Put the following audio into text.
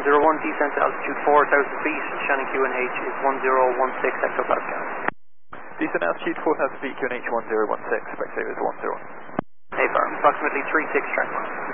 descent to altitude 4,000 feet, Shannon QNH is 1016 hectopascal. Descent altitude 4,000 feet, QNH 1016, spectator is 101. Hey, firm, approximately 36 track miles.